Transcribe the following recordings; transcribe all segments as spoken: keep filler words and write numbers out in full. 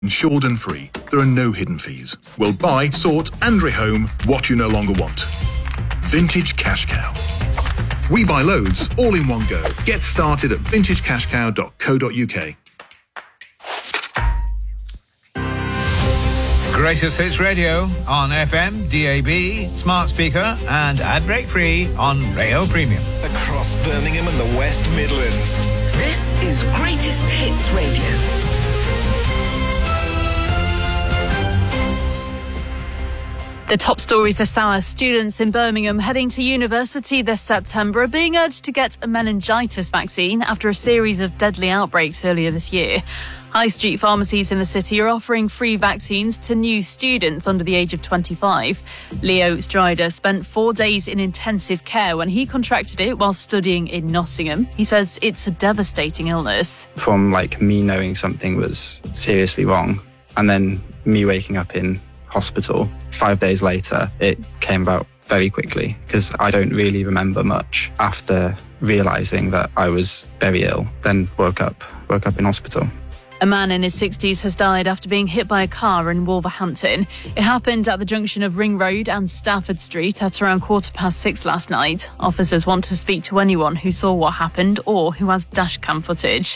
Insured and free. There are no hidden fees. We'll buy, sort and rehome what you no longer want. Vintage Cash Cow. We buy loads, all in one go. Get started at vintage cash cow dot co dot uk. Greatest Hits Radio on F M, D A B, smart speaker and ad break free on Rayo Premium. Across Birmingham and the West Midlands. This is Greatest Hits Radio. The top stories are sour. Students in Birmingham heading to university this September are being urged to get a meningitis vaccine after a series of deadly outbreaks earlier this year. High street pharmacies in the city are offering free vaccines to new students under the age of twenty-five. Leo Strider spent four days in intensive care when he contracted it while studying in Nottingham. He says it's a devastating illness. From like me knowing something was seriously wrong and then me waking up in hospital five days later, it came about very quickly because I don't really remember much after realising that I was very ill. Then woke up, woke up in hospital. A man in his sixties has died after being hit by a car in Wolverhampton. It happened at the junction of Ring Road and Stafford Street at around quarter past six last night. Officers want to speak to anyone who saw what happened or who has dashcam footage.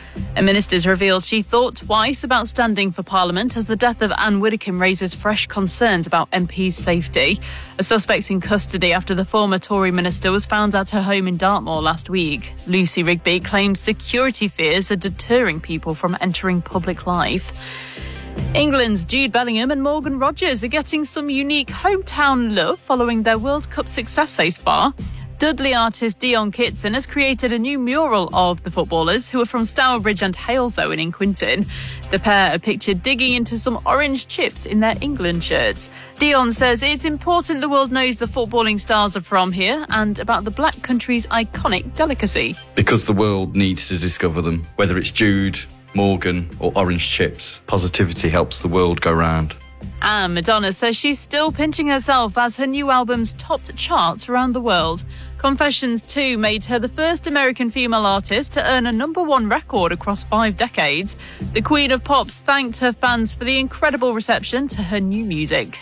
A minister's revealed she thought twice about standing for Parliament as the death of Anne Widdecombe raises fresh concerns about M Ps' safety. A suspect's in custody after the former Tory minister was found at her home in Dartmoor last week. Lucy Rigby claims security fears are deterring people from entering public life. England's Jude Bellingham and Morgan Rogers are getting some unique hometown love following their World Cup success so far. Dudley artist Dion Kitson has created a new mural of the footballers who are from Stourbridge and Halesowen in Quinton. The pair are pictured digging into some orange chips in their England shirts. Dion says it's important the world knows the footballing stars are from here and about the Black Country's iconic delicacy. Because the world needs to discover them. Whether it's Jude, Morgan or orange chips, positivity helps the world go round. And Madonna says she's still pinching herself as her new albums topped charts around the world. Confessions two made her the first American female artist to earn a number one record across five decades. The Queen of Pops thanked her fans for the incredible reception to her new music.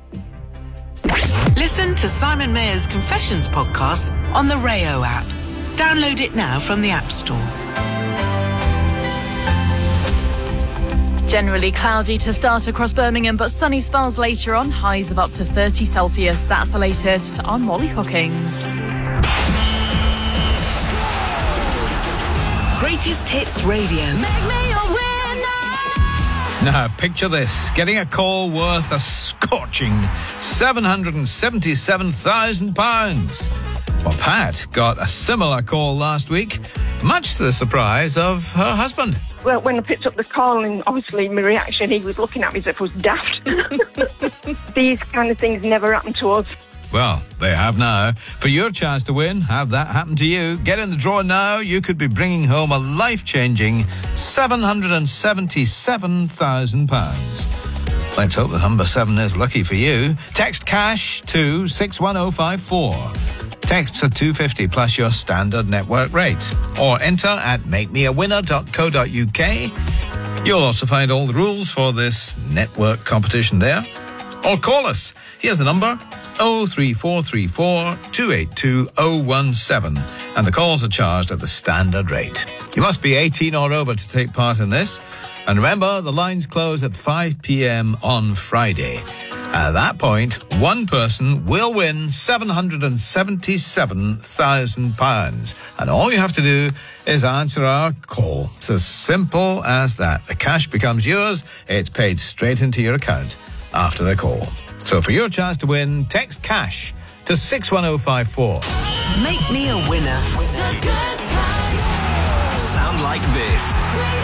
Listen to Simon Mayer's Confessions podcast on the Rayo app. Download it now from the App Store. Generally cloudy to start across Birmingham, but sunny spells later on, highs of up to thirty Celsius. That's the latest on Molly Hookings. Greatest Hits Radio. Make me your winner. Now, picture this, getting a call worth a scorching seven hundred seventy-seven thousand pounds. Well, Pat got a similar call last week, much to the surprise of her husband. Well, when I picked up the call, and obviously my reaction, he was looking at me as if I was daft. These kind of things never happen to us. Well, they have now. For your chance to win, have that happen to you. Get in the draw now. You could be bringing home a life-changing seven hundred seventy-seven thousand pounds. Let's hope the number seven is lucky for you. Text cash to six one oh five four. Texts are two pounds fifty plus your standard network rate. Or enter at make me a winner dot co dot uk. You'll also find all the rules for this network competition there. Or call us. Here's the number, oh three four three four, two eight two, oh one seven. And the calls are charged at the standard rate. You must be eighteen or over to take part in this. And remember, the lines close at five p.m. on Friday. At that point, one person will win seven hundred seventy-seven thousand pounds. And all you have to do is answer our call. It's as simple as that. The cash becomes yours. It's paid straight into your account after the call. So for your chance to win, text cash to six one oh five four. Make me a winner. Sound like this.